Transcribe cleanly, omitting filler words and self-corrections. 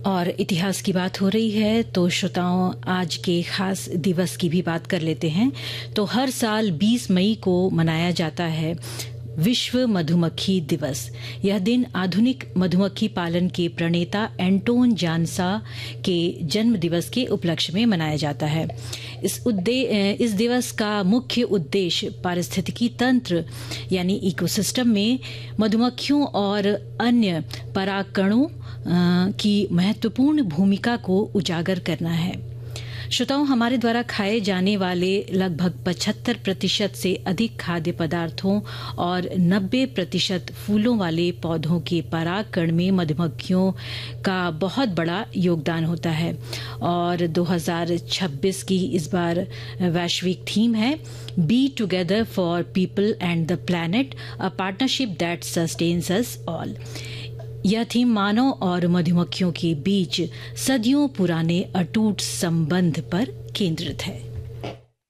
और इतिहास की बात हो रही है तो श्रोताओं, आज के खास दिवस की भी बात कर लेते हैं। तो हर साल 20 मई को मनाया जाता है विश्व मधुमक्खी दिवस। यह दिन आधुनिक मधुमक्खी पालन के प्रणेता एंटोन जानसा के जन्म दिवस के उपलक्ष्य में मनाया जाता है। इस दिवस का मुख्य उद्देश्य पारिस्थितिकी तंत्र यानी इकोसिस्टम में मधुमक्खियों और अन्य परागकणों की महत्वपूर्ण भूमिका को उजागर करना है। श्रोताओं, हमारे द्वारा खाए जाने वाले लगभग 75% से अधिक खाद्य पदार्थों और 90% फूलों वाले पौधों के परागकण में मधुमक्खियों का बहुत बड़ा योगदान होता है। और 2026 की इस बार वैश्विक थीम है be together for people and the planet, a partnership that sustains us all. यह थीम मानव और मधुमक्खियों के बीच सदियों पुराने अटूट संबंध पर केंद्रित है।